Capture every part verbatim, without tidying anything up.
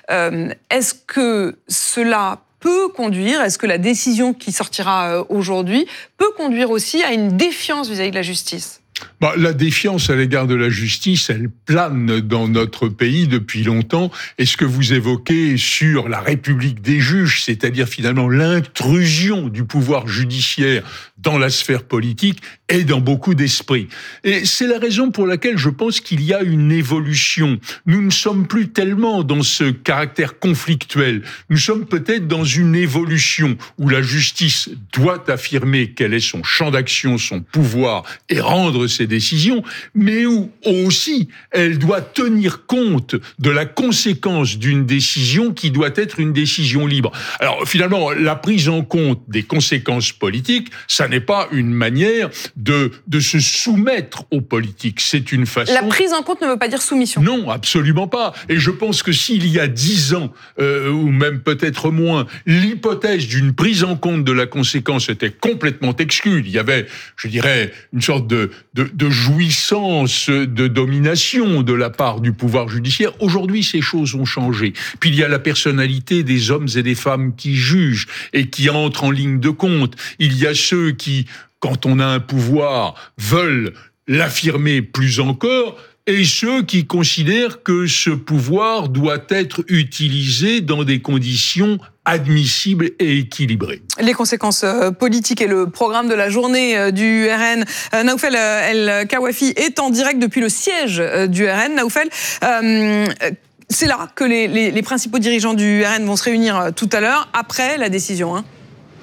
Euh, est-ce que cela peut conduire, est-ce que la décision qui sortira aujourd'hui peut conduire aussi à une défiance vis-à-vis de la justice ? Bah, la défiance à l'égard de la justice, elle plane dans notre pays depuis longtemps. Et ce que vous évoquez sur la République des juges, c'est-à-dire finalement l'intrusion du pouvoir judiciaire dans la sphère politique, est dans beaucoup d'esprits. Et c'est la raison pour laquelle je pense qu'il y a une évolution. Nous ne sommes plus tellement dans ce caractère conflictuel. Nous sommes peut-être dans une évolution où la justice doit affirmer quel est son champ d'action, son pouvoir et rendre ses décisions, mais où aussi elle doit tenir compte de la conséquence d'une décision qui doit être une décision libre. Alors finalement, la prise en compte des conséquences politiques, ça n'est pas une manière de, de se soumettre aux politiques, c'est une façon... La prise en compte ne veut pas dire soumission. Non, absolument pas. Et je pense que s'il y a dix ans, euh, ou même peut-être moins, l'hypothèse d'une prise en compte de la conséquence était complètement exclue. Il y avait, je dirais, une sorte de, de, de jouissance, de domination de la part du pouvoir judiciaire. Aujourd'hui, ces choses ont changé. Puis il y a la personnalité des hommes et des femmes qui jugent et qui entrent en ligne de compte. Il y a ceux qui, quand on a un pouvoir, veulent l'affirmer plus encore, et ceux qui considèrent que ce pouvoir doit être utilisé dans des conditions admissibles et équilibrées. Les conséquences politiques et le programme de la journée du R N. Naoufel El Kawafi est en direct depuis le siège du R N. Naoufel, euh, c'est là que les, les, les principaux dirigeants du R N vont se réunir tout à l'heure, après la décision, hein.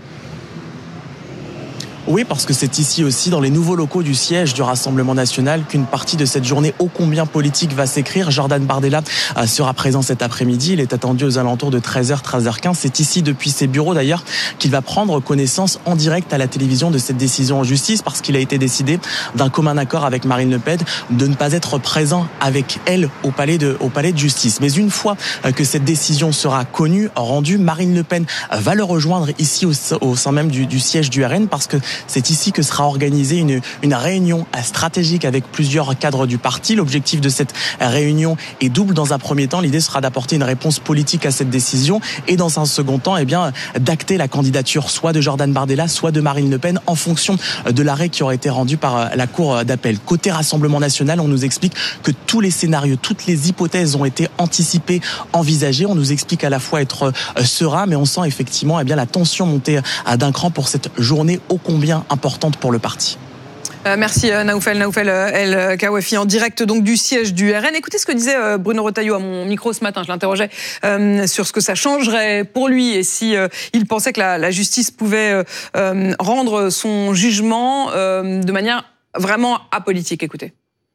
Oui, parce que c'est ici aussi, dans les nouveaux locaux du siège du Rassemblement national, qu'une partie de cette journée ô combien politique va s'écrire. Jordan Bardella sera présent cet après-midi. Il est attendu aux alentours de treize heures, treize heures quinze. C'est ici, depuis ses bureaux d'ailleurs, qu'il va prendre connaissance en direct à la télévision de cette décision en justice, parce qu'il a été décidé d'un commun accord avec Marine Le Pen de ne pas être présent avec elle au palais de, au palais de justice. Mais une fois que cette décision sera connue, rendue, Marine Le Pen va le rejoindre ici au, au sein même du, du siège du R N, parce que c'est ici que sera organisée une, une réunion stratégique avec plusieurs cadres du parti. L'objectif de cette réunion est double. Dans un premier temps, l'idée sera d'apporter une réponse politique à cette décision, et dans un second temps, eh bien, d'acter la candidature soit de Jordan Bardella, soit de Marine Le Pen, en fonction de l'arrêt qui aurait été rendu par la Cour d'appel. Côté Rassemblement national, on nous explique que tous les scénarios, toutes les hypothèses ont été anticipées, envisagées. On nous explique à la fois être serein, mais on sent effectivement eh bien, la tension monter d'un cran pour cette journée ô combien importante pour le parti. Euh, merci Naoufel, Naoufel El Kawafi en direct donc du siège du R N. Écoutez ce que disait euh, Bruno Retailleau à mon micro ce matin. Je l'interrogeais euh, sur ce que ça changerait pour lui et si euh, il pensait que la, la justice pouvait euh, rendre son jugement euh, de manière vraiment apolitique. Écoutez.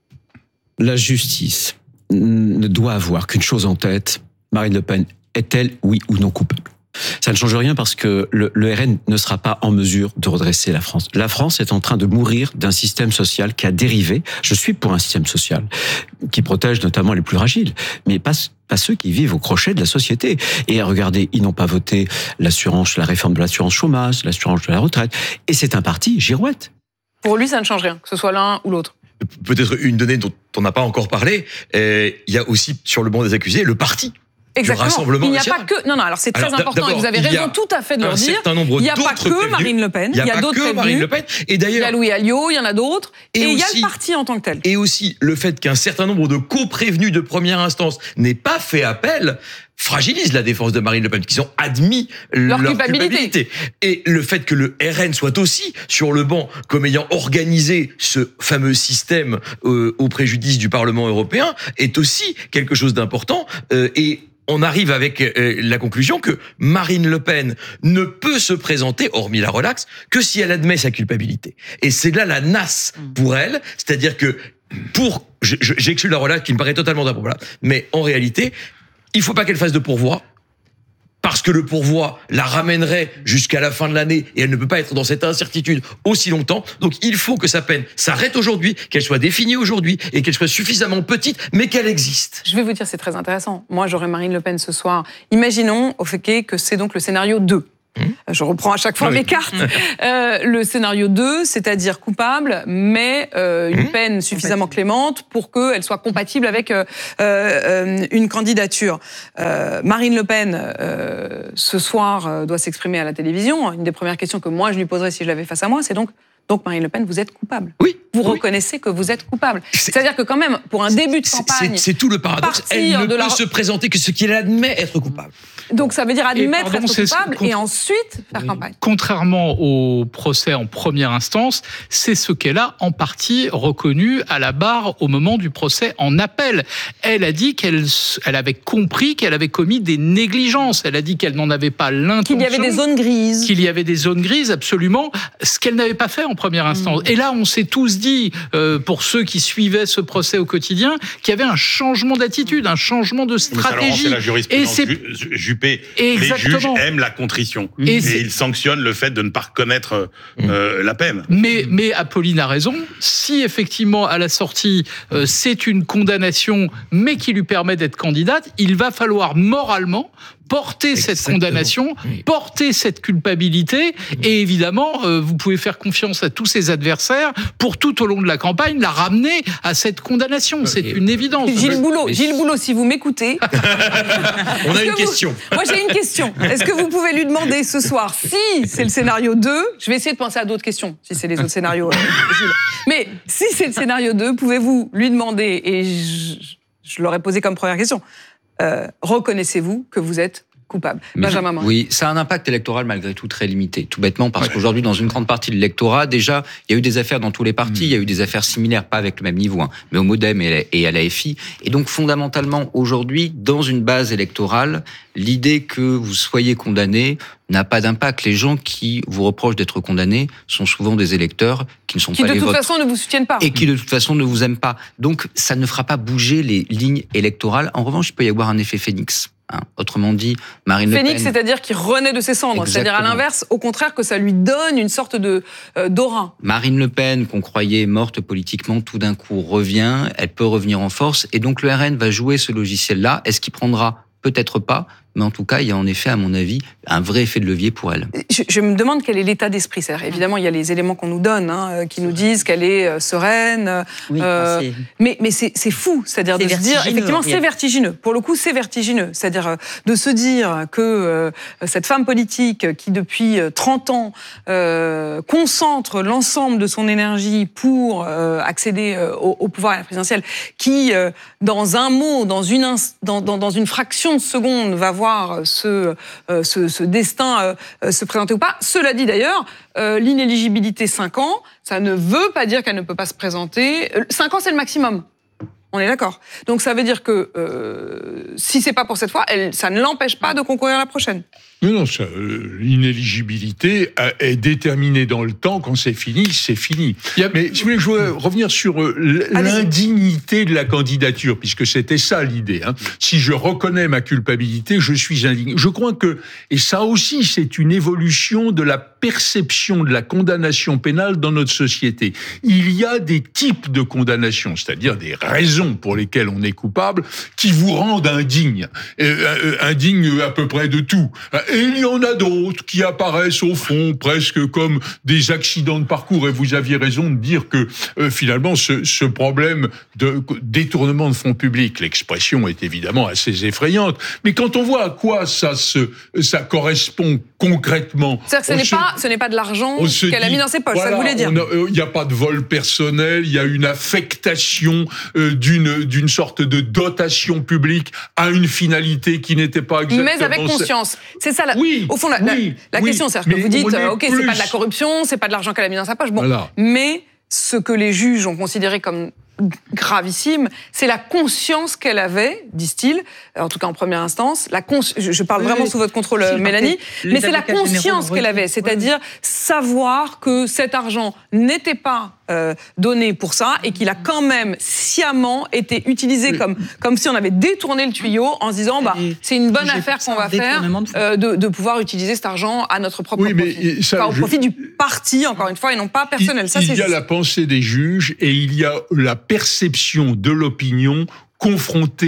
La justice ne doit avoir qu'une chose en tête. Marine Le Pen est-elle, oui ou non, coupable ? Ça ne change rien parce que le, le R N ne sera pas en mesure de redresser la France. La France est en train de mourir d'un système social qui a dérivé. Je suis pour un système social qui protège notamment les plus fragiles, mais pas, pas ceux qui vivent au crochet de la société. Et regardez, ils n'ont pas voté l'assurance, la réforme de l'assurance chômage, l'assurance de la retraite. Et c'est un parti girouette. Pour lui, ça ne change rien, que ce soit l'un ou l'autre. Peut-être une donnée dont on n'a pas encore parlé, euh, il y a aussi sur le banc des accusés le parti. Exactement. Il n'y a pas que. Non, non. Alors c'est très alors, important. Et vous avez raison tout à fait de le dire. Il n'y a pas que prévenus. Marine Le Pen. Il y a, il y a d'autres prévenus. Marine Le Pen. Et d'ailleurs, il y a Louis Alliot. Il y en a d'autres. Et, et aussi, il y a le parti en tant que tel. Et aussi le fait qu'un certain nombre de co-prévenus de première instance n'aient pas fait appel fragilise la défense de Marine Le Pen, qui ont admis leur, leur culpabilité. culpabilité. Et le fait que le R N soit aussi sur le banc comme ayant organisé ce fameux système euh, au préjudice du Parlement européen est aussi quelque chose d'important. Euh, et on arrive avec euh, la conclusion que Marine Le Pen ne peut se présenter, hormis la relaxe, que si elle admet sa culpabilité. Et c'est là la nasse pour elle, c'est-à-dire que pour, j'exclus la relaxe qui me paraît totalement improbable, mais en réalité, il ne faut pas qu'elle fasse de pourvoi, parce que le pourvoi la ramènerait jusqu'à la fin de l'année et elle ne peut pas être dans cette incertitude aussi longtemps. Donc il faut que sa peine s'arrête aujourd'hui, qu'elle soit définie aujourd'hui et qu'elle soit suffisamment petite, mais qu'elle existe. Je vais vous dire, c'est très intéressant. Moi, j'aurais Marine Le Pen ce soir. Imaginons, au fait que c'est donc le scénario deux. Je reprends à chaque fois oui. mes cartes. Euh, le scénario deux, c'est-à-dire coupable, mais euh, une mmh. peine suffisamment clémente pour qu'elle soit compatible avec euh, euh, une candidature. Euh, Marine Le Pen, euh, ce soir, euh, doit s'exprimer à la télévision. Une des premières questions que moi, je lui poserais si je l'avais face à moi, c'est donc, donc Marine Le Pen, vous êtes coupable. Oui. Vous oui. reconnaissez que vous êtes coupable. C'est-à-dire que quand même, pour un début de campagne... C'est, c'est tout le paradoxe. Elle ne peut la... se présenter que ce qu'il admet être coupable. Donc ça veut dire admettre pardon, être coupable contre... et ensuite faire oui. campagne. Contrairement au procès en première instance, c'est ce qu'elle a en partie reconnu à la barre au moment du procès en appel. Elle a dit qu'elle elle avait compris qu'elle avait commis des négligences. Elle a dit qu'elle n'en avait pas l'intention. Qu'il y avait des zones grises. Qu'il y avait des zones grises, absolument. Ce qu'elle n'avait pas fait en première instance. Mmh. Et là, on s'est tous dit, euh, pour ceux qui suivaient ce procès au quotidien, qu'il y avait un changement d'attitude, un changement de stratégie. C'est la jurisprudence et c'est... Juppé. Exactement. Les juges aiment la contrition et, et ils sanctionnent le fait de ne pas reconnaître euh, la peine. Mais, mais Apolline a raison. Si effectivement à la sortie euh, c'est une condamnation, mais qui lui permet d'être candidate, il va falloir moralement porter Exactement. cette condamnation, oui. porter cette culpabilité, et évidemment, euh, vous pouvez faire confiance à tous ses adversaires pour tout au long de la campagne la ramener à cette condamnation. C'est et une évidence. Gilles Boulot, Gilles Boulot, si vous m'écoutez, on a une question. Vous... Moi, j'ai une question. Est-ce que vous pouvez lui demander ce soir, si c'est le scénario deux, je vais essayer de penser à d'autres questions, si c'est les autres scénarios, euh, Gilles. Mais si c'est le scénario deux, pouvez-vous lui demander, et je, je l'aurais posé comme première question, Euh, reconnaissez-vous que vous êtes coupable. Mais Benjamin Morin. Oui, ça a un impact électoral malgré tout très limité, tout bêtement, parce ouais. qu'aujourd'hui, dans une grande partie de l'électorat, déjà, il y a eu des affaires dans tous les partis, mmh. il y a eu des affaires similaires, pas avec le même niveau, hein, mais au MoDem et à l'A F I. Et donc, fondamentalement, aujourd'hui, dans une base électorale, l'idée que vous soyez condamné n'a pas d'impact. Les gens qui vous reprochent d'être condamnés sont souvent des électeurs qui ne sont qui pas les vôtres. Qui de toute façon ne vous soutiennent pas. Et qui de toute façon ne vous aiment pas. Donc, ça ne fera pas bouger les lignes électorales. En revanche, il peut y avoir un effet phénix. Hein. Autrement dit, Marine Phénix, Le Pen... c'est-à-dire qu'il renaît de ses cendres. Exactement. C'est-à-dire à l'inverse, au contraire, que ça lui donne une sorte de euh, d'aura. Marine Le Pen, qu'on croyait morte politiquement, tout d'un coup revient, elle peut revenir en force, et donc le R N va jouer ce logiciel-là. Est-ce qu'il prendra ? Peut-être pas, mais en tout cas, il y a en effet, à mon avis, un vrai effet de levier pour elle. Je, je me demande quel est l'état d'esprit. C'est-à-dire, évidemment, il y a les éléments qu'on nous donne, hein, qui nous disent qu'elle est euh, sereine. Oui, euh, c'est... Mais, mais c'est, c'est fou, c'est-à-dire c'est de se dire, effectivement, c'est vertigineux. Pour le coup, c'est vertigineux. C'est-à-dire euh, de se dire que euh, cette femme politique qui, depuis trente ans, euh, concentre l'ensemble de son énergie pour euh, accéder euh, au, au pouvoir présidentiel, qui, euh, dans un mot, dans une, ins- dans, dans, dans une fraction de seconde, va voir ce, euh, ce, ce destin euh, se présenter ou pas. Cela dit d'ailleurs, euh, l'inéligibilité cinq ans, ça ne veut pas dire qu'elle ne peut pas se présenter. cinq ans, c'est le maximum. On est d'accord. Donc ça veut dire que euh, si c'est pas pour cette fois, elle, ça ne l'empêche pas de concourir à la prochaine. Non, non, ça, euh, l'inéligibilité est déterminée dans le temps. Quand c'est fini, c'est fini. A... Mais si vous voulez, je voudrais revenir sur euh, l'indignité de la candidature, puisque c'était ça l'idée. Hein. Si je reconnais ma culpabilité, je suis indigné. Je crois que, et ça aussi, c'est une évolution de la perception de la condamnation pénale dans notre société. Il y a des types de condamnation, c'est-à-dire des raisons pour lesquelles on est coupable, qui vous rendent indigne, euh, indigne à peu près de tout. Et il y en a d'autres qui apparaissent au fond presque comme des accidents de parcours. Et vous aviez raison de dire que euh, finalement ce, ce problème de détournement de fonds publics, l'expression est évidemment assez effrayante. Mais quand on voit à quoi ça se, ça correspond concrètement, c'est-à-dire que ce n'est, se, pas, ce n'est pas de l'argent qu'elle dit, a mis dans ses poches. Voilà, ça voulait dire. Il n'y a, a pas de vol personnel, il y a une affectation euh, d'une d'une sorte de dotation publique à une finalité qui n'était pas exactement. Mais avec conscience. C'est ça, la, oui, au fond, la, oui, la, la oui, question, c'est que vous dites, ok, plus... c'est pas de la corruption, c'est pas de l'argent qu'elle a mis dans sa poche, bon, voilà. Mais ce que les juges ont considéré comme gravissime, c'est la conscience qu'elle avait, disent-ils, en tout cas en première instance, la cons- je parle oui, vraiment oui, sous votre contrôle, si Mélanie, mais c'est la conscience qu'elle avait, c'est-à-dire oui. savoir que cet argent n'était pas euh, donné pour ça et qu'il a quand même sciemment été utilisé oui. comme, comme si on avait détourné le tuyau en se disant, bah, c'est une bonne affaire qu'on va faire de, euh, de, de pouvoir utiliser cet argent à notre propre oui, profit. Mais ça, enfin, au je... profit du parti, encore une fois, et non pas personnel. Il, ça, il c'est y a juste. la pensée des juges et il y a la perception de l'opinion confrontée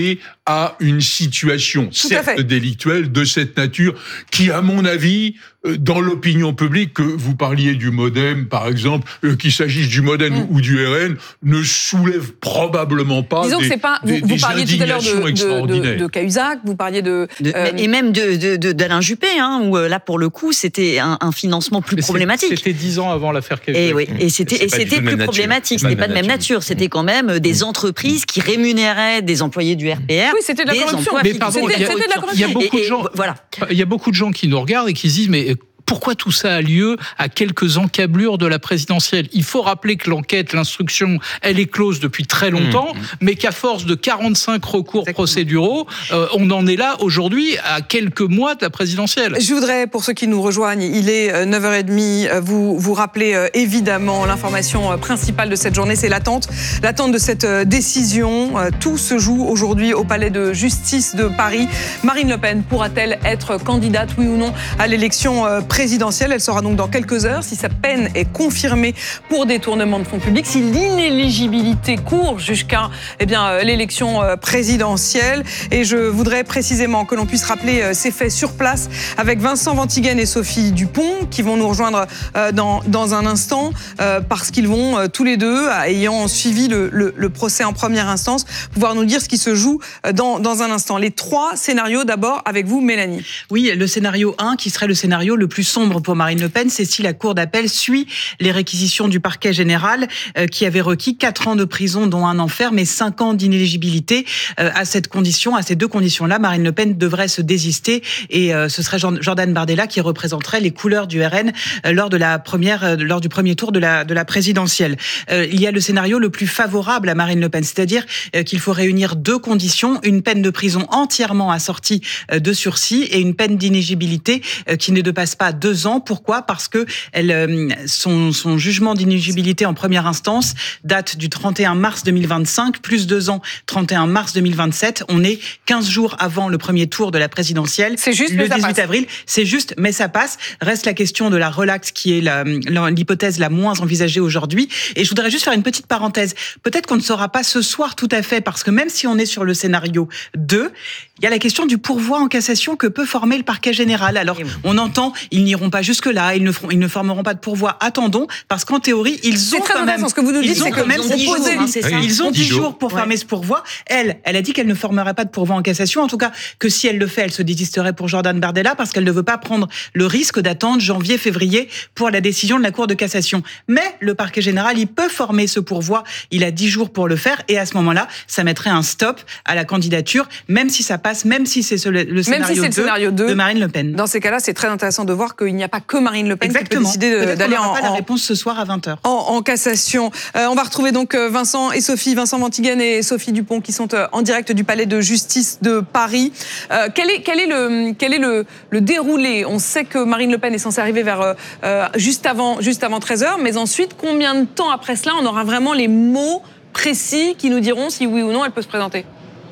à une situation, Tout certes délictuelle, de cette nature, qui, à mon avis, dans l'opinion publique, que vous parliez du MoDem, par exemple, euh, qu'il s'agisse du MoDem mmh. ou du R N, ne soulève probablement pas Disons des, que c'est pas, des, vous, vous des parliez tout à l'heure de, de, de, de Cahuzac, vous parliez de... de euh, et même de, de, de, d'Alain Juppé, hein, où là, pour le coup, c'était un, un financement plus problématique. C'était dix ans avant l'affaire Cahuzac. Et, oui, et c'était, et c'était plus problématique. C'était pas de même nature. C'était quand même des entreprises qui rémunéraient des employés du R P R. Oui, c'était de la corruption. Mais pardon, il y, y, y a beaucoup de gens, voilà. Il y a beaucoup de gens qui nous regardent et qui se disent, mais pourquoi tout ça a lieu à quelques encablures de la présidentielle ? Il faut rappeler que l'enquête, l'instruction, elle est close depuis très longtemps, mmh. mais qu'à force de quarante-cinq recours Exactement. procéduraux, euh, on en est là aujourd'hui à quelques mois de la présidentielle. Je voudrais, pour ceux qui nous rejoignent, il est neuf heures trente, vous vous rappelez évidemment l'information principale de cette journée, c'est l'attente, l'attente de cette décision. Tout se joue aujourd'hui au palais de justice de Paris. Marine Le Pen pourra-t-elle être candidate, oui ou non, à l'élection présidentielle ? présidentielle. Elle sera donc dans quelques heures. Si sa peine est confirmée pour détournement de fonds publics, si l'inéligibilité court jusqu'à eh bien, l'élection présidentielle. Et je voudrais précisément que l'on puisse rappeler ces faits sur place avec Vincent Ventiguen et Sophie Dupont qui vont nous rejoindre dans, dans un instant parce qu'ils vont tous les deux, ayant suivi le, le, le procès en première instance, pouvoir nous dire ce qui se joue dans, dans un instant. Les trois scénarios d'abord avec vous, Mélanie. Oui, le scénario un qui serait le scénario le plus sombre pour Marine Le Pen, c'est si la Cour d'appel suit les réquisitions du parquet général euh, qui avait requis quatre ans de prison, dont un an ferme, et cinq ans d'inéligibilité. Euh, à cette condition, à ces deux conditions-là, Marine Le Pen devrait se désister et euh, ce serait Jordan Bardella qui représenterait les couleurs du R N euh, lors de la première, euh, lors du premier tour de la de la présidentielle. Euh, il y a le scénario le plus favorable à Marine Le Pen, c'est-à-dire euh, qu'il faut réunir deux conditions, une peine de prison entièrement assortie euh, de sursis et une peine d'inéligibilité euh, qui ne dépasse pas deux ans. Pourquoi ? Parce que elle, son, son jugement d'inéligibilité en première instance date du trente et un mars deux mille vingt-cinq, plus deux ans, trente et un mars deux mille vingt-sept. On est quinze jours avant le premier tour de la présidentielle. C'est juste, le dix-huit avril. C'est juste, mais ça passe. Reste la question de la relaxe qui est la, l'hypothèse la moins envisagée aujourd'hui. Et je voudrais juste faire une petite parenthèse. Peut-être qu'on ne saura pas ce soir tout à fait, parce que même si on est sur le scénario deux, il y a la question du pourvoi en cassation que peut former le parquet général. Alors, on entend, ils n'iront pas jusque-là, ils ne, feront, ils ne formeront pas de pourvoi. Attendons, parce qu'en théorie, ils ont quand même... Ce que vous nous dites, c'est que même proposé, jours, hein, c'est ça. Ils ont dix jours pour ouais. fermer ce pourvoi. Elle, elle a dit qu'elle ne formerait pas de pourvoi en cassation. En tout cas, que si elle le fait, elle se désisterait pour Jordan Bardella, parce qu'elle ne veut pas prendre le risque d'attendre janvier, février pour la décision de la Cour de cassation. Mais le parquet général, il peut former ce pourvoi. Il a dix jours pour le faire, et à ce moment-là, ça mettrait un stop à la candidature, même si ça passe, même si c'est le, le, scénario, si le scénario deux de Marine Le Pen. Dans ces cas-là, c'est très intéressant de voir qu'il n'y a pas que Marine Le Pen Exactement. qui peut décider d'aller en, pas la réponse ce soir à vingt heures. En, en cassation. Euh, on va retrouver donc Vincent et Sophie, Vincent Ventiguen et Sophie Dupont qui sont en direct du palais de justice de Paris. Euh, quel est, quel est, le, quel est le, le déroulé ? On sait que Marine Le Pen est censée arriver vers euh, juste avant, juste avant treize heures, mais ensuite, combien de temps après cela on aura vraiment les mots précis qui nous diront si oui ou non elle peut se présenter ?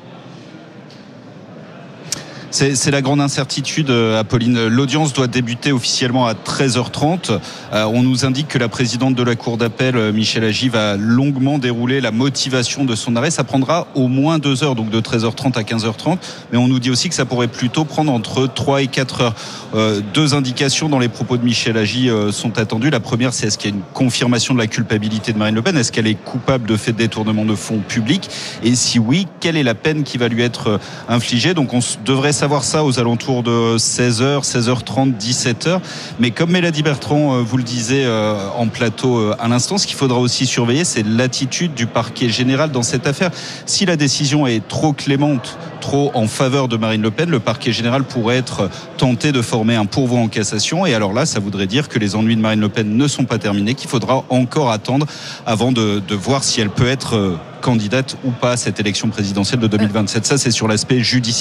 C'est, c'est la grande incertitude, Apolline. L'audience doit débuter officiellement à treize heures trente. Euh, on nous indique que la présidente de la Cour d'appel, Michèle Agy, va longuement dérouler la motivation de son arrêt. Ça prendra au moins deux heures, donc de treize heures trente à quinze heures trente. Mais on nous dit aussi que ça pourrait plutôt prendre entre trois et quatre heures. Euh, deux indications dans les propos de Michèle Agy euh, sont attendues. La première, c'est est-ce qu'il y a une confirmation de la culpabilité de Marine Le Pen ? Est-ce qu'elle est coupable de fait de détournement de fonds publics ? Et si oui, quelle est la peine qui va lui être infligée ? Donc on devrait savoir ça aux alentours de seize heures, seize heures trente, dix-sept heures. Mais comme Mélanie Bertrand vous le disait en plateau à l'instant, ce qu'il faudra aussi surveiller, c'est l'attitude du parquet général dans cette affaire. Si la décision est trop clémente, trop en faveur de Marine Le Pen, le parquet général pourrait être tenté de former un pourvoi en cassation. Et alors là, ça voudrait dire que les ennuis de Marine Le Pen ne sont pas terminés, qu'il faudra encore attendre avant de, de voir si elle peut être candidate ou pas à cette élection présidentielle de deux mille vingt-sept. Ça, c'est sur l'aspect judiciaire.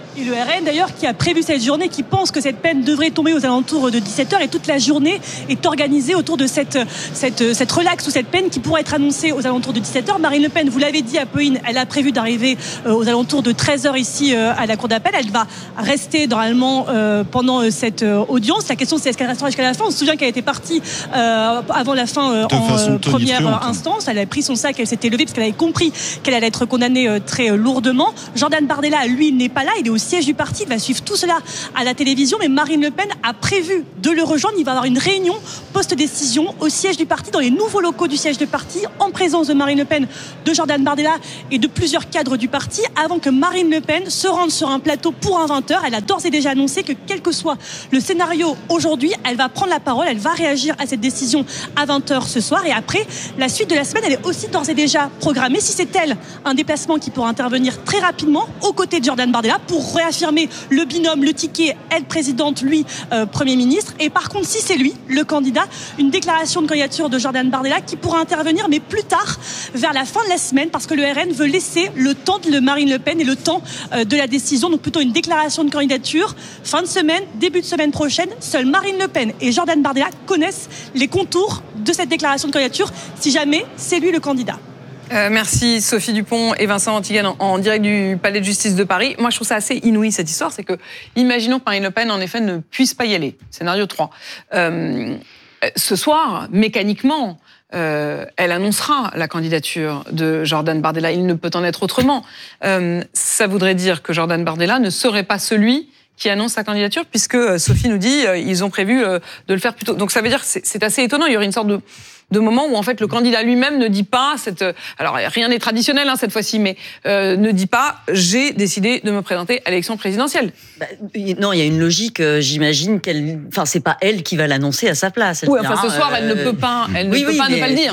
et le R N d'ailleurs qui a prévu cette journée, qui pense que cette peine devrait tomber aux alentours de dix-sept heures et toute la journée est organisée autour de cette, cette, cette relaxe ou cette peine qui pourrait être annoncée aux alentours de dix-sept heures. Marine Le Pen, vous l'avez dit, Apolline, elle a prévu d'arriver aux alentours de treize heures ici à la cour d'appel. Elle va rester normalement pendant cette audience. La question c'est est-ce qu'elle restera jusqu'à la fin. On se souvient qu'elle était partie avant la fin en première instance. Elle a pris son sac, elle s'était levée parce qu'elle avait compris qu'elle allait être condamnée très lourdement. Jordan Bardella, lui, n'est pas là. Il est au siège du parti. Il va suivre tout cela à la télévision. Mais Marine Le Pen a prévu de le rejoindre. Il va y avoir une réunion post-décision au siège du parti, dans les nouveaux locaux du siège du parti, en présence de Marine Le Pen, de Jordan Bardella et de plusieurs cadres du parti, avant que Marine Le Pen se rende sur un plateau pour un vingt heures. Elle a d'ores et déjà annoncé que quel que soit le scénario aujourd'hui, elle va prendre la parole, elle va réagir à cette décision à vingt heures ce soir. Et après, la suite de la semaine, elle est aussi d'ores et déjà programmée. Si c'est elle, un déplacement qui pourra intervenir très rapidement aux côtés de Jordan Bardella pour réaffirmer le binôme, le ticket, elle présidente, lui euh, Premier ministre. Et par contre, si c'est lui, le candidat, une déclaration de candidature de Jordan Bardella qui pourra intervenir, mais plus tard, vers la fin de la semaine, parce que le R N veut laisser le temps de Marine Le Pen et le temps euh, de la décision. Donc plutôt une déclaration de candidature, fin de semaine, début de semaine prochaine. Seule Marine Le Pen et Jordan Bardella connaissent les contours de cette déclaration de candidature, si jamais c'est lui le candidat. Euh, merci Sophie Dupont et Vincent Antiguen en, en direct du Palais de Justice de Paris. Moi, je trouve ça assez inouï cette histoire, c'est que, imaginons que Marine Le Pen, en effet, ne puisse pas y aller. Scénario trois. Euh, ce soir, mécaniquement, euh, elle annoncera la candidature de Jordan Bardella. Il ne peut en être autrement. Euh, ça voudrait dire que Jordan Bardella ne serait pas celui qui annonce sa candidature, puisque Sophie nous dit euh, ils ont prévu euh, de le faire plus tôt. Donc ça veut dire que c'est, c'est assez étonnant. Il y aurait une sorte de de moment où en fait le candidat lui-même ne dit pas cette, alors rien n'est traditionnel hein, cette fois-ci, mais euh, ne dit pas j'ai décidé de me présenter à l'élection présidentielle. Bah, non, il y a une logique, euh, j'imagine qu'elle, enfin c'est pas elle qui va l'annoncer à sa place. Oui, enfin ce soir euh... elle ne peut pas, elle oui, ne peut oui, pas ne pas le dire.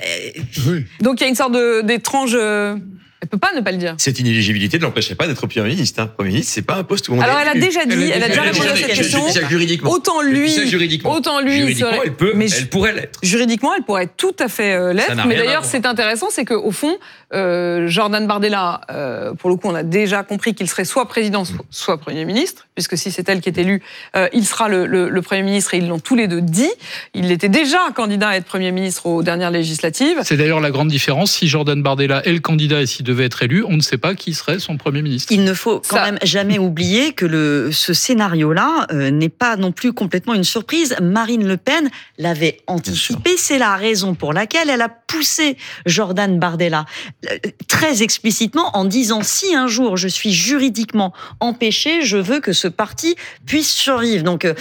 Oui. Donc il y a une sorte de, d'étrange. Euh... Elle peut pas ne pas le dire. Cette inéligibilité ne l'empêcherait pas d'être Premier ministre. Hein. Premier ministre, c'est pas un poste où on. Alors elle a déjà dit, elle a déjà répondu à cette question. Juridiquement. Autant lui, juridiquement. autant lui, juridiquement, serait... elle peut, mais elle pourrait l'être. Juridiquement, elle pourrait tout à fait l'être. Mais d'ailleurs, c'est intéressant, c'est qu'au fond, euh, Jordan Bardella, euh, pour le coup, on a déjà compris qu'il serait soit président, soit Premier ministre, puisque si c'est elle qui est élue, euh, il sera le, le, le Premier ministre et ils l'ont tous les deux dit. Il était déjà candidat à être Premier ministre aux dernières législatives. C'est d'ailleurs la grande différence. Si Jordan Bardella est le candidat et s'il devait être élu, on ne sait pas qui serait son Premier ministre. Il ne faut quand Ça... même jamais oublier que le, ce scénario-là euh, n'est pas non plus complètement une surprise. Marine Le Pen l'avait anticipé. C'est la raison pour laquelle elle a poussé Jordan Bardella euh, très explicitement en disant si un jour je suis juridiquement empêché, je veux que ce parti puisse survivre. Donc euh,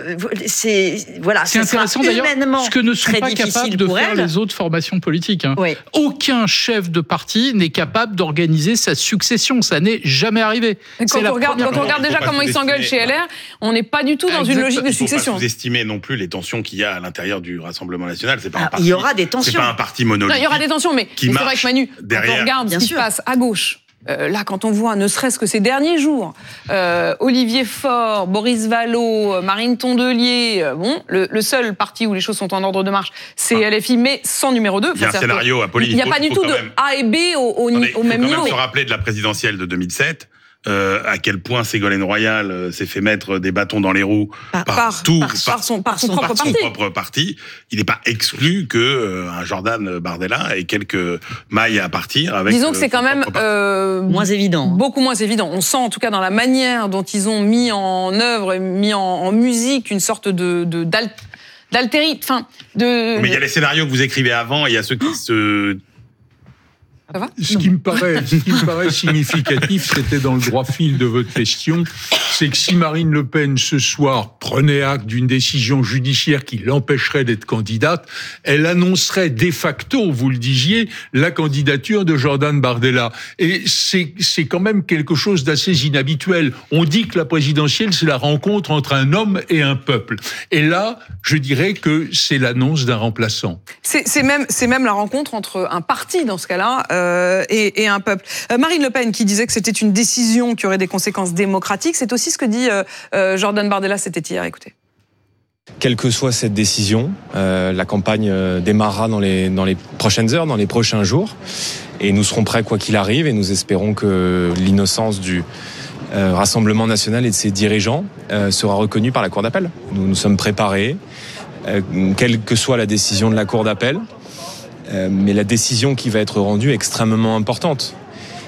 c'est voilà. C'est intéressant d'ailleurs ce que ne sont pas capables de faire elle. les autres formations politiques. Hein. Oui. Aucun chef de parti n'est capable d'organiser sa succession. Ça n'est jamais arrivé. Quand on, regarde, quand on regarde déjà comment ils s'engueulent chez L R, on n'est pas du tout dans Exactement. une logique de succession. Il ne faut pas sous-estimer non plus les tensions qu'il y a à l'intérieur du Rassemblement national. C'est pas ah, un parti, il y aura des tensions. C'est pas un parti monolithique. Non, il y aura des tensions, mais, mais c'est vrai que Manu, derrière. quand on regarde Bien ce qui sûr. se passe à gauche, Euh, là, quand on voit, ne serait-ce que ces derniers jours, euh, Olivier Faure, Boris Vallaud, Marine Tondelier, euh, bon, le, le seul parti où les choses sont en ordre de marche, c'est ah. L F I, mais sans numéro deux. Il y a un scénario à Pauline. Il n'y a pas du tout de même... A et B au, au, Attendez, au même niveau. Il faut quand même se rappeler de la présidentielle de deux mille sept. Euh, à quel point Ségolène Royal euh, s'est fait mettre des bâtons dans les roues par, par, par tout, par, par, son, par, son, propre par son propre parti. Il n'est pas exclu que euh, un Jordan Bardella ait quelques mailles à partir avec. Disons que c'est quand même euh, moins évident, beaucoup moins évident. On sent en tout cas dans la manière dont ils ont mis en œuvre et mis en, en musique une sorte de, de d'al, d'altéri, enfin de. Mais il y a les scénarios que vous écrivez avant, et il y a ceux qui se Ça va Ce qui me paraît, ce qui me paraît significatif, c'était dans le droit fil de votre question, c'est que si Marine Le Pen ce soir prenait acte d'une décision judiciaire qui l'empêcherait d'être candidate, elle annoncerait de facto, vous le disiez, la candidature de Jordan Bardella. Et c'est, c'est quand même quelque chose d'assez inhabituel. On dit que la présidentielle, c'est la rencontre entre un homme et un peuple. Et là, je dirais que c'est l'annonce d'un remplaçant. C'est, c'est même, c'est même la rencontre entre un parti, dans ce cas-là, euh, et, et un peuple. Euh, Marine Le Pen, qui disait que c'était une décision qui aurait des conséquences démocratiques, c'est aussi ce que dit euh, euh, Jordan Bardella, c'était hier, écoutez. Quelle que soit cette décision, euh, la campagne euh, démarrera dans les, dans les prochaines heures, dans les prochains jours. Et nous serons prêts quoi qu'il arrive, et nous espérons que l'innocence du, euh, Rassemblement national et de ses dirigeants euh, sera reconnu par la Cour d'appel. Nous nous sommes préparés, euh, quelle que soit la décision de la Cour d'appel, euh, mais la décision qui va être rendue est extrêmement importante.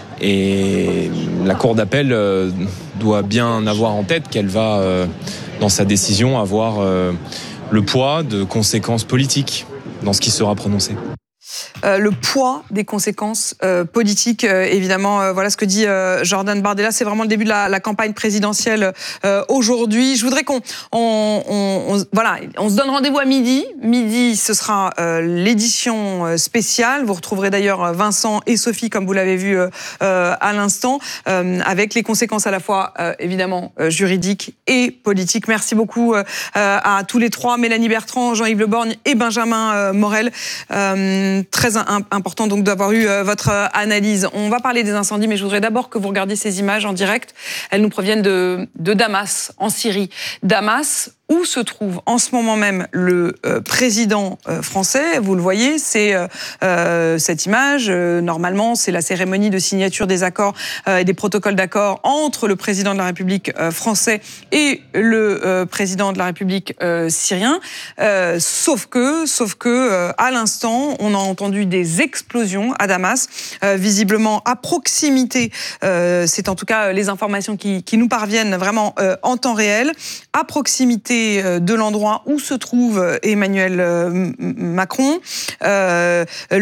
Et la Cour d'appel euh, doit bien avoir en tête qu'elle va, euh, dans sa décision, avoir euh, le poids de conséquences politiques dans ce qui sera prononcé. Euh, le poids des conséquences euh, politiques, euh, évidemment, euh, voilà ce que dit euh, Jordan Bardella. C'est vraiment le début de la, la campagne présidentielle euh, aujourd'hui. Je voudrais qu'on, on, on, on, voilà, on se donne rendez-vous à midi. Midi, ce sera euh, l'édition spéciale. Vous retrouverez d'ailleurs Vincent et Sophie, comme vous l'avez vu euh, euh, à l'instant, euh, avec les conséquences à la fois, euh, évidemment, euh, juridiques et politiques. Merci beaucoup euh, à tous les trois, Mélanie Bertrand, Jean-Yves Le Borgne et Benjamin euh, Morel. Euh, très important donc d'avoir eu euh, votre euh, analyse. On va parler des incendies, mais je voudrais d'abord que vous regardiez ces images en direct. Elles nous proviennent de, de Damas, en Syrie. Damas, où se trouve en ce moment même le euh, président euh, français. Vous le voyez, c'est euh, euh, cette image. Euh, normalement, c'est la cérémonie de signature des accords euh, et des protocoles d'accord entre le président de la République euh, français et le euh, président de la République euh, syrien. Euh, sauf que, sauf que, euh, à l'instant, on a entendu des explosions à Damas, euh, visiblement à proximité. Euh, c'est en tout cas les informations qui, qui nous parviennent vraiment euh, en temps réel, à proximité de l'endroit où se trouve Emmanuel Macron. Euh,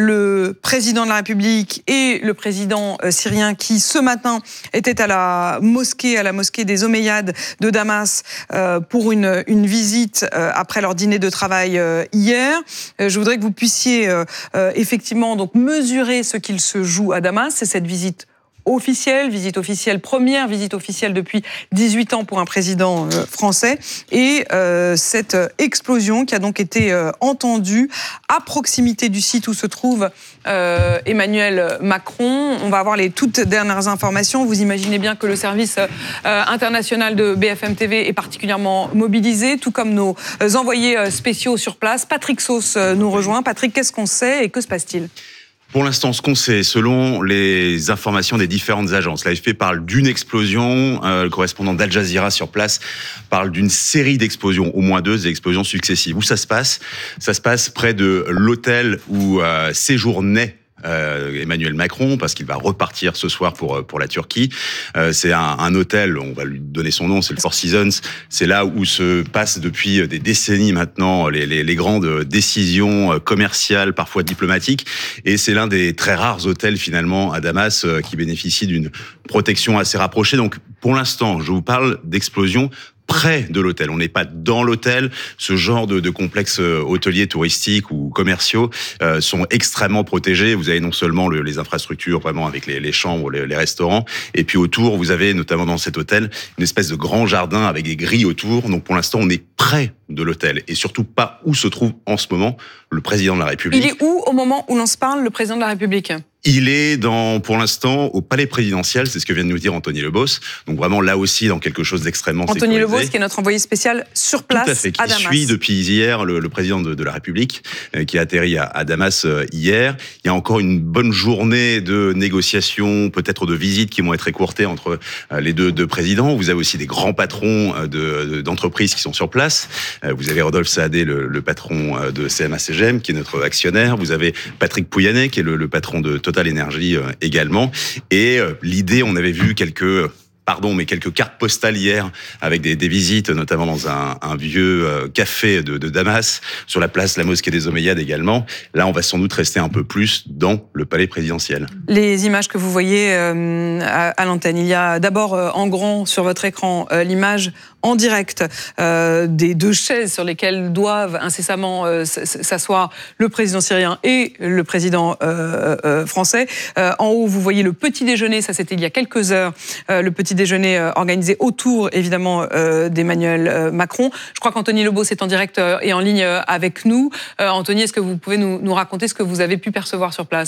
le président de la République et le président syrien qui, ce matin, étaient à la mosquée, à la mosquée des Omeyyades de Damas euh, pour une, une visite euh, après leur dîner de travail euh, hier. Euh, je voudrais que vous puissiez euh, euh, effectivement donc mesurer ce qu'il se joue à Damas. C'est cette visite officielle, visite officielle, première visite officielle depuis dix-huit ans pour un président euh, français, et euh, cette explosion qui a donc été euh, entendue à proximité du site où se trouve euh, Emmanuel Macron. On va avoir les toutes dernières informations. Vous imaginez bien que le service euh, international de B F M T V est particulièrement mobilisé, tout comme nos euh, envoyés euh, spéciaux sur place. Patrick Sauce euh, nous rejoint. Patrick, qu'est-ce qu'on sait et que se passe-t-il ? Pour l'instant, ce qu'on sait, selon les informations des différentes agences, l'A F P parle d'une explosion, euh, le correspondant d'Al Jazeera sur place parle d'une série d'explosions, au moins deux explosions successives. Où ça se passe ? Ça se passe près de l'hôtel où euh, séjournait Euh, Emmanuel Macron, parce qu'il va repartir ce soir pour pour la Turquie. Euh, c'est un, un hôtel, on va lui donner son nom, c'est le Four Seasons. C'est là où se passent depuis des décennies maintenant les, les, les grandes décisions commerciales, parfois diplomatiques. Et c'est l'un des très rares hôtels finalement à Damas qui bénéficie d'une protection assez rapprochée. Donc pour l'instant, je vous parle d'explosion près de l'hôtel. On n'est pas dans l'hôtel. Ce genre de, de complexes hôteliers, touristiques ou commerciaux euh, sont extrêmement protégés. Vous avez non seulement le, les infrastructures, vraiment avec les, les chambres, les, les restaurants, et puis autour, vous avez notamment dans cet hôtel une espèce de grand jardin avec des grilles autour. Donc pour l'instant, on est près de l'hôtel et surtout pas où se trouve en ce moment le président de la République. Il est où au moment où l'on se parle, le président de la République ? Il est dans, pour l'instant, au palais présidentiel, c'est ce que vient de nous dire Anthony Lebos. Donc vraiment là aussi dans quelque chose d'extrêmement Anthony sécurisé. Lebos, qui est notre envoyé spécial sur place. Tout à fait, qui à Damas. suit depuis hier le, le président de, de la République, euh, qui a atterri à, à Damas euh, hier. Il y a encore une bonne journée de négociations, peut-être de visites qui vont être écourtées entre euh, les deux, deux présidents. Vous avez aussi des grands patrons euh, de, de, d'entreprises qui sont sur place. Euh, vous avez Rodolphe Saadé, le, le patron euh, de C M A C G M, qui est notre actionnaire. Vous avez Patrick Pouyanné, qui est le, le patron de Total Energy euh, également. Et euh, l'idée, on avait vu quelques... Pardon, mais quelques cartes postales hier avec des, des visites, notamment dans un, un vieux euh, café de, de Damas, sur la place la mosquée des Omeyyades également. Là, on va sans doute rester un peu plus dans le palais présidentiel. Les images que vous voyez euh, à, à l'antenne, il y a d'abord euh, en grand sur votre écran euh, l'image en direct euh, des deux chaises sur lesquelles doivent incessamment euh, s'asseoir le président syrien et le président euh, euh, français. Euh, en haut, vous voyez le petit déjeuner, ça c'était il y a quelques heures, euh, le petit déjeuner euh, organisé autour évidemment euh, d'Emmanuel euh, Macron. Je crois qu'Anthony Lebos est en direct euh, et en ligne euh, avec nous. Euh, Anthony, est-ce que vous pouvez nous, nous raconter ce que vous avez pu percevoir sur place ?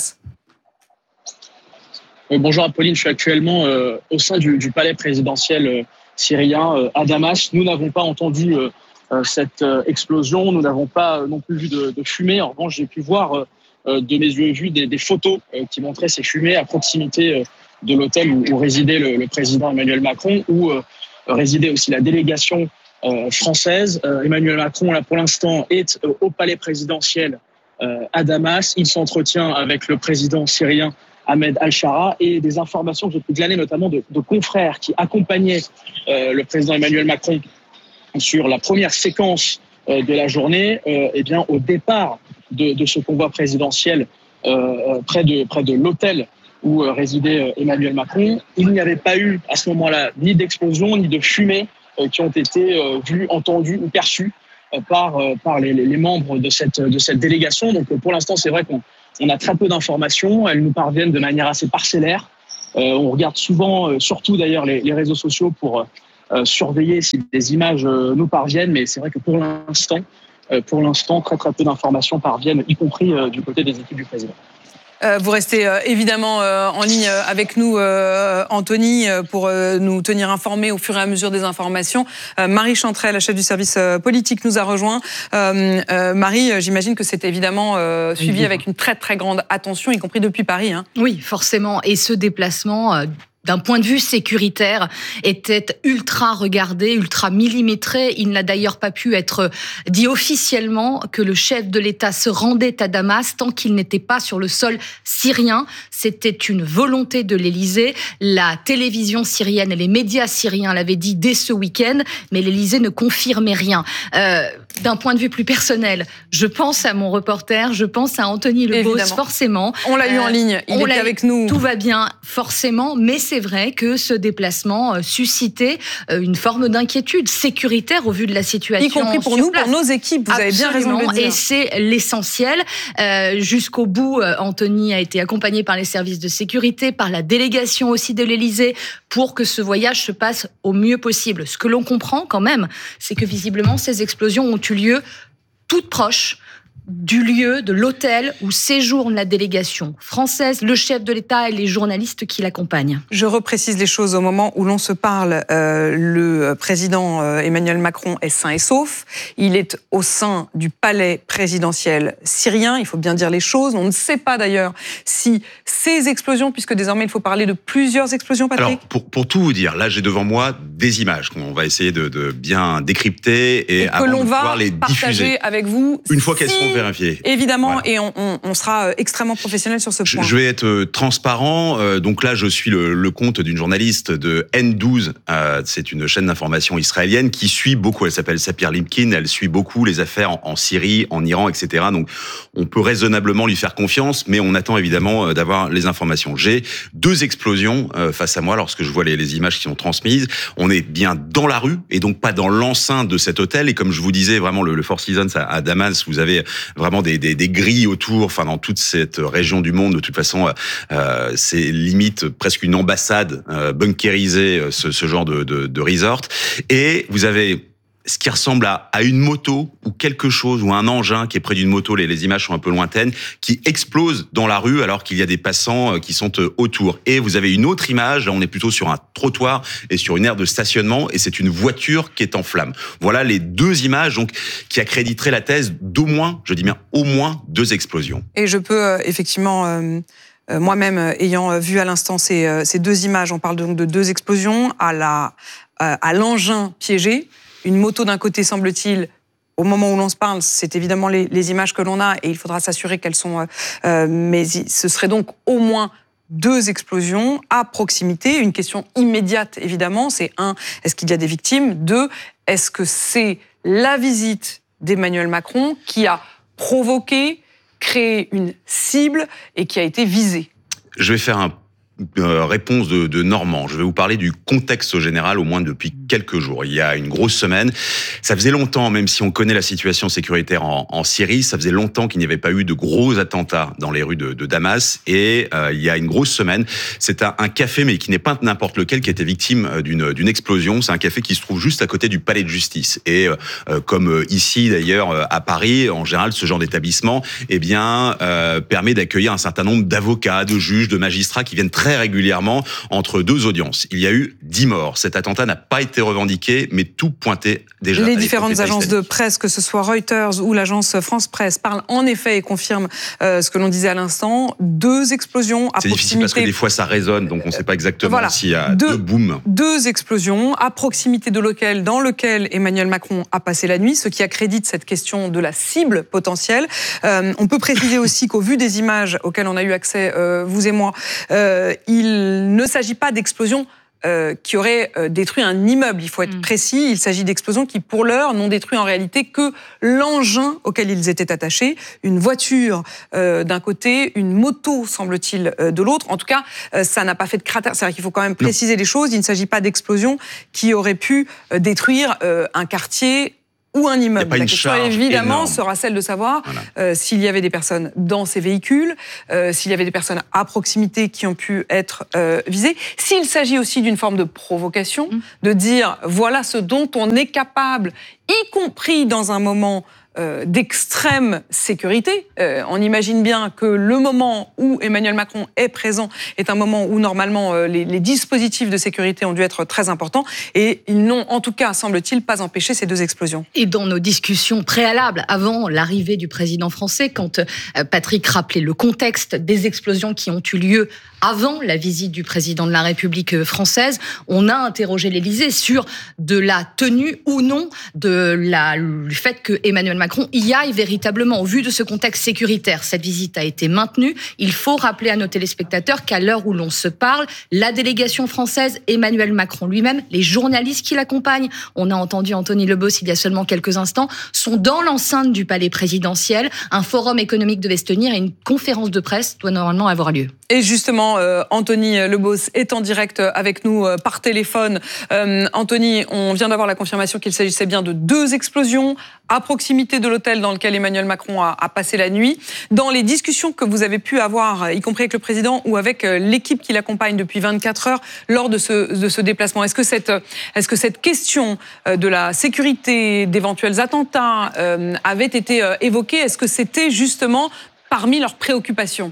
euh, Bonjour Apolline, je suis actuellement euh, au sein du, du palais présidentiel euh, syrien euh, à Damas. Nous n'avons pas entendu euh, euh, cette euh, explosion, nous n'avons pas euh, non plus vu de, de fumée. En revanche, j'ai pu voir euh, de mes yeux vus des, des photos euh, qui montraient ces fumées à proximité euh, de l'hôtel où, où résidait le, le président Emmanuel Macron, où euh, résidait aussi la délégation euh, française. Euh, Emmanuel Macron, là, pour l'instant, est euh, au palais présidentiel euh, à Damas. Il s'entretient avec le président syrien Ahmed Al-Shara, et des informations que j'ai pu glaner notamment de, de confrères qui accompagnaient euh, le président Emmanuel Macron sur la première séquence euh, de la journée, euh, eh bien, au départ de, de ce convoi présidentiel euh, près de, près de l'hôtel où euh, résidait euh, Emmanuel Macron, il n'y avait pas eu à ce moment-là ni d'explosion ni de fumée euh, qui ont été euh, vues, entendues ou perçues euh, par, euh, par les, les membres de cette, de cette délégation. Donc euh, pour l'instant, c'est vrai qu'on on a très peu d'informations, elles nous parviennent de manière assez parcellaire. Euh, on regarde souvent, euh, surtout d'ailleurs les, les réseaux sociaux pour euh, surveiller si des images euh, nous parviennent, mais c'est vrai que pour l'instant, euh, pour l'instant, très très peu d'informations parviennent, y compris euh, du côté des équipes du président. Euh, vous restez euh, évidemment euh, en ligne avec nous, euh, Anthony, euh, pour euh, nous tenir informés au fur et à mesure des informations. Euh, Marie Chantrel, la chef du service euh, politique, nous a rejoint. Euh, euh, Marie, j'imagine que c'est évidemment euh, suivi avec une très très grande attention, y compris depuis Paris. Hein. Oui, forcément. Et ce déplacement... Euh d'un point de vue sécuritaire, était ultra regardé, ultra millimétré. Il n'a d'ailleurs pas pu être dit officiellement que le chef de l'État se rendait à Damas tant qu'il n'était pas sur le sol syrien. C'était une volonté de l'Élysée. La télévision syrienne et les médias syriens l'avaient dit dès ce week-end, mais l'Élysée ne confirmait rien. Euh, d'un point de vue plus personnel, je pense à mon reporter, je pense à Anthony Lebos, forcément. On l'a eu en ligne, il était avec nous. Tout va bien, forcément, mais c'est vrai que ce déplacement suscitait une forme d'inquiétude sécuritaire au vu de la situation. Y compris pour nous, place. pour nos équipes, vous Absolument, avez bien raison de le dire. Et c'est l'essentiel. Euh, jusqu'au bout, Anthony a été accompagné par les services de sécurité, par la délégation aussi de l'Élysée, pour que ce voyage se passe au mieux possible. Ce que l'on comprend quand même, c'est que visiblement, ces explosions ont eu lieu toutes proches du lieu, de l'hôtel où séjourne la délégation française, le chef de l'État et les journalistes qui l'accompagnent. Je reprécise les choses au moment où l'on se parle. Euh, le président euh, Emmanuel Macron est sain et sauf. Il est au sein du palais présidentiel syrien. Il faut bien dire les choses. On ne sait pas d'ailleurs si ces explosions, puisque désormais il faut parler de plusieurs explosions, Patrick. Alors, pour, pour tout vous dire, là j'ai devant moi des images qu'on va essayer de, de bien décrypter et, et avant que l'on de va pouvoir les partager diffuser. avec vous. Une fois qu'elles si... seront vérifiées. Évidemment, voilà. Et on, on, on sera extrêmement professionnel sur ce point. Je, je vais être euh, transparent. Euh, donc là, je suis le, le compte d'une journaliste de N douze. Euh, c'est une chaîne d'information israélienne qui suit beaucoup. Elle s'appelle Sapir Limkin. Elle suit beaucoup les affaires en, en Syrie, en Iran, et cetera. Donc, on peut raisonnablement lui faire confiance, mais on attend évidemment euh, d'avoir les informations. J'ai deux explosions euh, face à moi lorsque je vois les, les images qui sont transmises. On est bien dans la rue et donc pas dans l'enceinte de cet hôtel. Et comme je vous disais, vraiment le, le Four Seasons à, à Damas, vous avez vraiment des, des, des grilles autour, enfin dans toute cette région du monde. De toute façon, euh, c'est limite presque une ambassade euh, bunkérisée, ce, ce genre de, de, de resort. Et vous avez ce qui ressemble à, à une moto ou quelque chose, ou un engin qui est près d'une moto, les, les images sont un peu lointaines, qui explose dans la rue alors qu'il y a des passants qui sont autour. Et vous avez une autre image, là on est plutôt sur un trottoir et sur une aire de stationnement, et c'est une voiture qui est en flammes. Voilà les deux images donc qui accréditeraient la thèse d'au moins, je dis bien au moins, deux explosions. Et je peux euh, effectivement... Euh Euh, moi-même, euh, ayant euh, vu à l'instant ces, euh, ces deux images, on parle donc de deux explosions à la, euh, à l'engin piégé, une moto d'un côté semble-t-il. Au moment où l'on se parle, c'est évidemment les, les images que l'on a et il faudra s'assurer qu'elles sont... Euh, euh, mais ce serait donc au moins deux explosions à proximité. Une question immédiate, évidemment, c'est un, est-ce qu'il y a des victimes? Deux, est-ce que c'est la visite d'Emmanuel Macron qui a provoqué, créé une cible et qui a été visée? Je vais faire un Euh, réponse de, de Normand. Je vais vous parler du contexte au général, au moins depuis quelques jours. Il y a une grosse semaine, ça faisait longtemps, même si on connaît la situation sécuritaire en, en Syrie, ça faisait longtemps qu'il n'y avait pas eu de gros attentats dans les rues de, de Damas. Et euh, il y a une grosse semaine, c'est un, un café, mais qui n'est pas n'importe lequel, qui était victime d'une, d'une explosion. C'est un café qui se trouve juste à côté du palais de justice. Et euh, comme ici d'ailleurs à Paris, en général, ce genre d'établissement, eh bien, euh, permet d'accueillir un certain nombre d'avocats, de juges, de magistrats qui viennent très très régulièrement entre deux audiences. Il y a eu dix morts. Cet attentat n'a pas été revendiqué, mais tout pointait déjà. Les différentes agences de presse, que ce soit Reuters ou l'agence France Presse, parlent en effet et confirment euh, ce que l'on disait à l'instant. Deux explosions à C'est proximité. difficile parce que des fois ça résonne, donc on ne sait pas exactement voilà. s'il y a deux, deux booms. Deux explosions à proximité de lequel, dans lequel Emmanuel Macron a passé la nuit, ce qui accrédite cette question de la cible potentielle. Euh, on peut préciser aussi qu'au vu des images auxquelles on a eu accès, euh, vous et moi, euh, il ne s'agit pas d'explosions Euh, qui aurait euh, détruit un immeuble. Il faut être mmh. précis. Il s'agit d'explosions qui, pour l'heure, n'ont détruit en réalité que l'engin auquel ils étaient attachés. Une voiture euh, d'un côté, une moto, semble-t-il, euh, de l'autre. En tout cas, euh, ça n'a pas fait de cratère. C'est-à-dire qu'il faut quand même préciser non. les choses. Il ne s'agit pas d'explosions qui auraient pu euh, détruire euh, un quartier ou un immeuble. La question, évidemment, énorme. sera celle de savoir voilà. euh, s'il y avait des personnes dans ces véhicules, euh, s'il y avait des personnes à proximité qui ont pu être euh, visées. S'il s'agit aussi d'une forme de provocation, mmh. de dire voilà ce dont on est capable, y compris dans un moment euh, d'extrême sécurité. Euh, on imagine bien que le moment où Emmanuel Macron est présent est un moment où normalement euh, les, les dispositifs de sécurité ont dû être très importants et ils n'ont en tout cas, semble-t-il, pas empêché ces deux explosions. Et dans nos discussions préalables, avant l'arrivée du président français, quand euh, Patrick rappelait le contexte des explosions qui ont eu lieu avant la visite du président de la République française, on a interrogé l'Élysée sur de la tenue ou non de la, le fait que Emmanuel Macron y aille véritablement au vu de ce contexte sécuritaire. Cette visite a été maintenue. Il faut rappeler à nos téléspectateurs qu'à l'heure où l'on se parle, la délégation française, Emmanuel Macron lui-même, les journalistes qui l'accompagnent, on a entendu Anthony Lebos il y a seulement quelques instants, sont dans l'enceinte du palais présidentiel. Un forum économique devait se tenir et une conférence de presse doit normalement avoir lieu. Et justement, euh, Anthony Lebos est en direct avec nous euh, par téléphone. Euh, Anthony, on vient d'avoir la confirmation qu'il s'agissait bien de deux explosions à proximité de l'hôtel dans lequel Emmanuel Macron a, a passé la nuit. Dans les discussions que vous avez pu avoir, y compris avec le président ou avec l'équipe qui l'accompagne depuis vingt-quatre heures lors de ce, de ce déplacement, est-ce que cette, est-ce que cette question de la sécurité, d'éventuels attentats euh, avait été euh, évoquée? Est-ce que c'était justement parmi leurs préoccupations?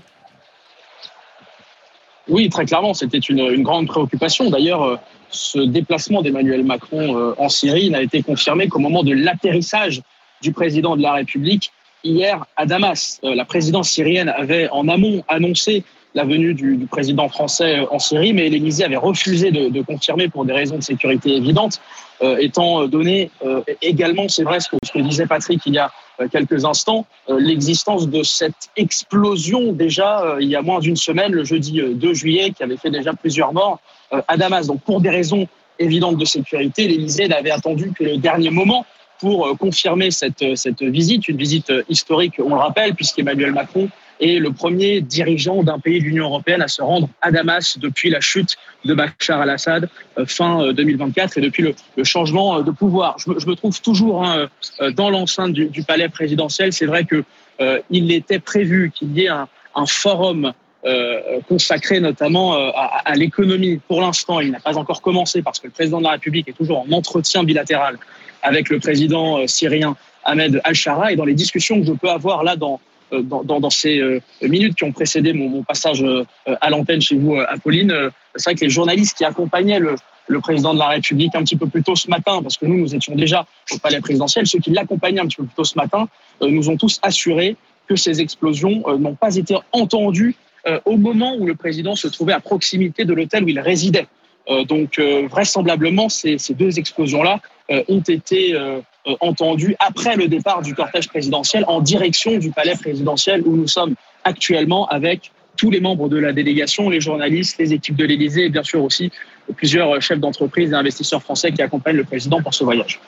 Oui, très clairement, c'était une, une grande préoccupation. D'ailleurs, ce déplacement d'Emmanuel Macron en Syrie n'a été confirmé qu'au moment de l'atterrissage du président de la République hier à Damas. La présidence syrienne avait en amont annoncé la venue du, du président français en Syrie, mais l'Élysée avait refusé de, de confirmer pour des raisons de sécurité évidentes, euh, étant donné euh, également, c'est vrai ce que, ce que disait Patrick il y a quelques instants, euh, l'existence de cette explosion déjà euh, il y a moins d'une semaine, le jeudi deux juillet, qui avait fait déjà plusieurs morts euh, à Damas. Donc pour des raisons évidentes de sécurité, l'Élysée n'avait attendu que le dernier moment pour euh, confirmer cette, cette visite, une visite historique, on le rappelle, puisqu'Emmanuel Macron est le premier dirigeant d'un pays de l'Union européenne à se rendre à Damas depuis la chute de Bachar al-Assad euh, fin deux mille vingt-quatre et depuis le, le changement de pouvoir. Je me, je me trouve toujours hein, dans l'enceinte du, du palais présidentiel. C'est vrai que euh, il était prévu qu'il y ait un, un forum euh, consacré notamment euh, à, à l'économie. Pour l'instant, il n'a pas encore commencé parce que le président de la République est toujours en entretien bilatéral avec le président euh, syrien Ahmed al-Shara. Et dans les discussions que je peux avoir là dans Dans, dans, dans ces euh, minutes qui ont précédé mon, mon passage euh, à l'antenne chez vous, euh, Apolline, euh, c'est vrai que les journalistes qui accompagnaient le, le président de la République un petit peu plus tôt ce matin, parce que nous, nous étions déjà au palais présidentiel, ceux qui l'accompagnaient un petit peu plus tôt ce matin, euh, nous ont tous assuré que ces explosions euh, n'ont pas été entendues euh, au moment où le président se trouvait à proximité de l'hôtel où il résidait. Euh, donc, euh, vraisemblablement, ces, ces deux explosions-là euh, ont été euh, entendues après le départ du cortège présidentiel en direction du palais présidentiel où nous sommes actuellement avec tous les membres de la délégation, les journalistes, les équipes de l'Élysée et bien sûr aussi plusieurs chefs d'entreprise et investisseurs français qui accompagnent le président pour ce voyage.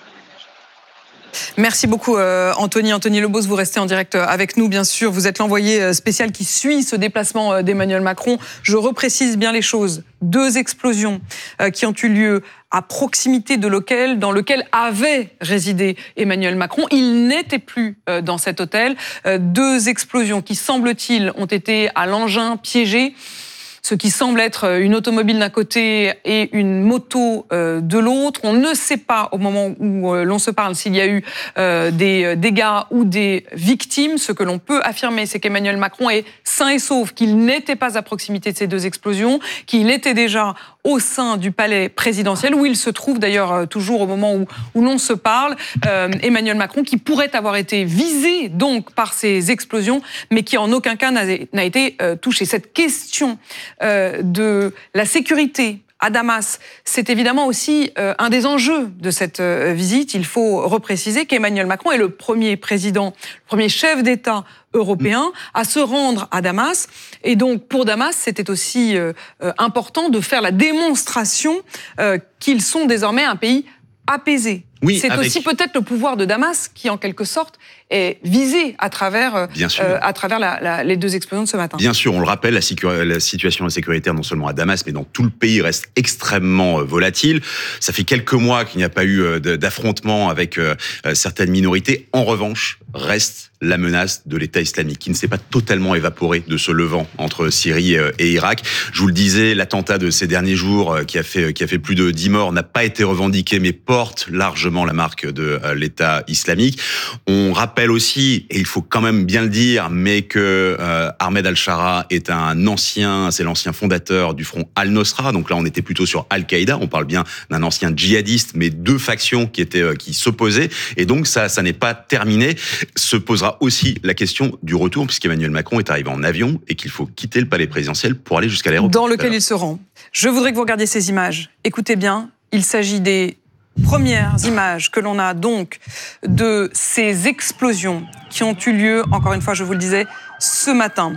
Merci beaucoup euh, Anthony. Anthony Lebos, vous restez en direct avec nous bien sûr. Vous êtes l'envoyé spécial qui suit ce déplacement d'Emmanuel Macron. Je reprécise bien les choses. Deux explosions euh, qui ont eu lieu à proximité de l'hôtel dans lequel avait résidé Emmanuel Macron. Il n'était plus euh, dans cet hôtel. Euh, deux explosions qui, semble-t-il, ont été à l'engin piégé. ce qui semble être une automobile d'un côté et une moto euh, de l'autre. On ne sait pas au moment où euh, l'on se parle s'il y a eu euh, des dégâts ou des victimes. Ce que l'on peut affirmer, c'est qu'Emmanuel Macron est sain et sauf, qu'il n'était pas à proximité de ces deux explosions, qu'il était déjà au sein du palais présidentiel, où il se trouve d'ailleurs toujours au moment où, où l'on se parle. Euh, Emmanuel Macron, qui pourrait avoir été visé donc par ces explosions, mais qui en aucun cas n'a, n'a été euh, touché. Cette question euh, de la sécurité à Damas, c'est évidemment aussi euh, un des enjeux de cette euh, visite. Il faut repréciser qu'Emmanuel Macron est le premier président, le premier chef d'État européen à se rendre à Damas. Et donc, pour Damas, c'était aussi euh, euh, important de faire la démonstration euh, qu'ils sont désormais un pays apaisé. Oui, c'est avec... aussi peut-être le pouvoir de Damas qui, en quelque sorte, est visé à travers, euh, à travers la, la, les deux explosions de ce matin. Bien sûr, on le rappelle, la, sécur- la situation sécuritaire, non seulement à Damas, mais dans tout le pays, reste extrêmement euh, volatile. Ça fait quelques mois qu'il n'y a pas eu euh, d'affrontement avec euh, certaines minorités. En revanche, reste la menace de l'État islamique, qui ne s'est pas totalement évaporée de ce Levant entre Syrie et Irak. Je vous le disais, l'attentat de ces derniers jours, qui a fait, qui a fait plus de dix morts, n'a pas été revendiqué, mais porte largement la marque de l'État islamique. On rappelle aussi, et il faut quand même bien le dire, mais que euh, Ahmed al-Shara est un ancien, c'est l'ancien fondateur du front Al-Nosra. Donc là, on était plutôt sur Al-Qaïda. On parle bien d'un ancien djihadiste, mais deux factions qui étaient, qui s'opposaient. Et donc ça, ça n'est pas terminé. Se posera aussi la question du retour, puisqu'Emmanuel Macron est arrivé en avion et qu'il faut quitter le palais présidentiel pour aller jusqu'à l'aéroport. Dans lequel il se rend. Je voudrais que vous regardiez ces images. Écoutez bien, il s'agit des premières images que l'on a donc de ces explosions qui ont eu lieu, encore une fois, je vous le disais, ce matin.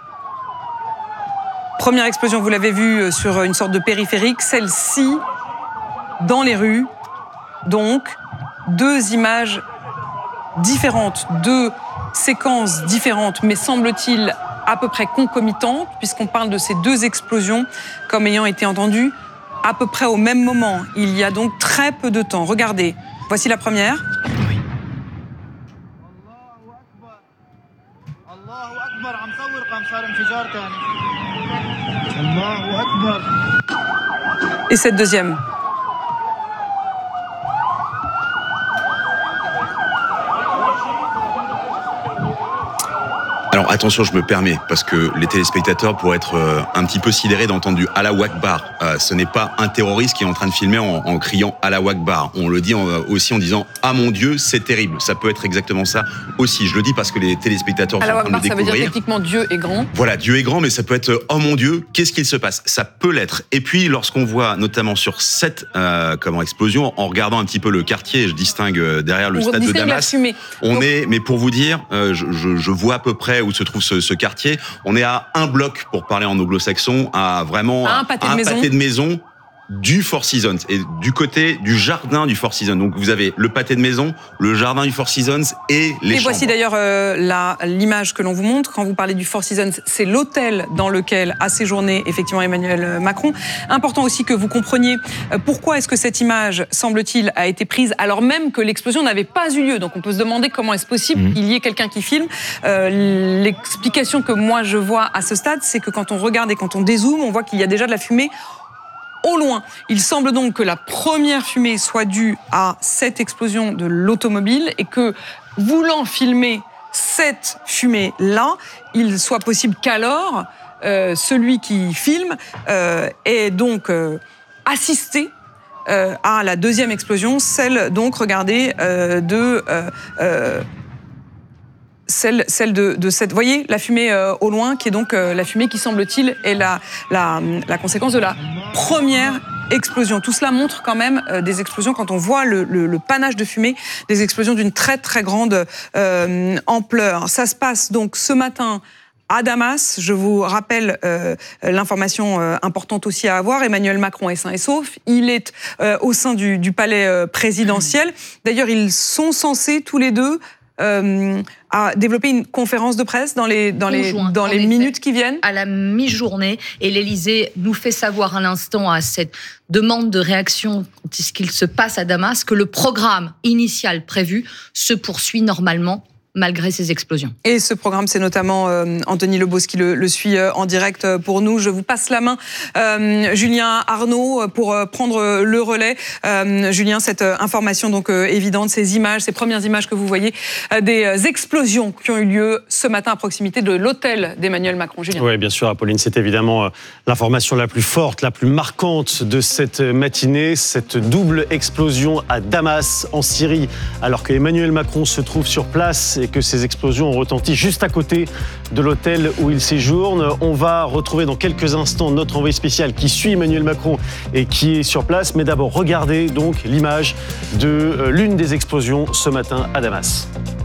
Première explosion, vous l'avez vue sur une sorte de périphérique, celle-ci dans les rues. Donc, deux images différentes, deux séquences différentes, mais semble-t-il à peu près concomitantes, puisqu'on parle de ces deux explosions comme ayant été entendues à peu près au même moment. Il y a donc très peu de temps. Regardez, voici la première. Et cette deuxième. Alors attention, je me permets, parce que les téléspectateurs pourraient être euh, un petit peu sidérés d'entendre du Allahu Akbar. Euh, ce n'est pas un terroriste qui est en train de filmer en, en criant Allahu Akbar. On le dit en, aussi en disant « Ah mon Dieu, c'est terrible ». Ça peut être exactement ça aussi. Je le dis parce que les téléspectateurs Allahu sont en train de Akbar, le découvrir. ça veut dire techniquement Dieu est grand. Voilà, Dieu est grand, mais ça peut être « Oh mon Dieu, qu'est-ce qu'il se passe ?» Ça peut l'être. Et puis, lorsqu'on voit notamment sur cette euh, comment, explosion, en regardant un petit peu le quartier, je distingue euh, derrière le on stade de Damas, on Donc... est, mais pour vous dire, euh, je, je, je vois à peu près où se trouve ce, ce quartier, on est à un bloc, pour parler en anglo-saxon, à vraiment à un pâté, à de, un maison. pâté de maison du Four Seasons, et du côté du jardin du Four Seasons. Donc vous avez le pâté de maison, le jardin du Four Seasons et les Et chambres. voici d'ailleurs euh, la, l'image que l'on vous montre. Quand vous parlez du Four Seasons, c'est l'hôtel dans lequel a séjourné effectivement Emmanuel Macron. Important aussi que vous compreniez euh, pourquoi est-ce que cette image, semble-t-il, a été prise alors même que l'explosion n'avait pas eu lieu. Donc on peut se demander comment est-ce possible mmh. qu'il y ait quelqu'un qui filme. Euh, l'explication que moi je vois à ce stade, c'est que quand on regarde et quand on dézoome, on voit qu'il y a déjà de la fumée au loin. Il semble donc que la première fumée soit due à cette explosion de l'automobile et que, voulant filmer cette fumée-là, il soit possible qu'alors, euh, celui qui filme euh, ait donc euh, assisté euh, à la deuxième explosion, celle donc, regardez, euh, de... Euh, euh, Celle, celle de, de cette, vous voyez, la fumée euh, au loin, qui est donc euh, la fumée qui, semble-t-il, est la, la, la conséquence de la première explosion. Tout cela montre quand même euh, des explosions, quand on voit le, le, le panache de fumée, des explosions d'une très, très grande euh, ampleur. Ça se passe donc ce matin à Damas. Je vous rappelle euh, l'information euh, importante aussi à avoir. Emmanuel Macron est sain et sauf. Il est euh, au sein du, du palais euh, présidentiel. D'ailleurs, ils sont censés, tous les deux, Euh, à développer une conférence de presse dans les, dans les, Conjoint, dans les minutes qui viennent. À la mi-journée, et l'Élysée nous fait savoir à l'instant, à cette demande de réaction, ce qu'il se passe à Damas, que le programme initial prévu se poursuit normalement malgré ces explosions. Et ce programme, c'est notamment euh, Anthony Lebos qui le, le suit euh, en direct pour nous. Je vous passe la main, euh, Julien Arnaud, pour euh, prendre le relais. Euh, Julien, cette euh, information donc euh, évidente, ces images, ces premières images que vous voyez, euh, des euh, explosions qui ont eu lieu ce matin à proximité de l'hôtel d'Emmanuel Macron. Julien. Oui, bien sûr, Apolline, c'est évidemment euh, l'information la plus forte, la plus marquante de cette matinée, cette double explosion à Damas, en Syrie, alors que Emmanuel Macron se trouve sur place et que ces explosions ont retenti juste à côté de l'hôtel où il séjourne. On va retrouver dans quelques instants notre envoyé spécial qui suit Emmanuel Macron et qui est sur place. Mais d'abord, regardez donc l'image de l'une des explosions ce matin à Damas.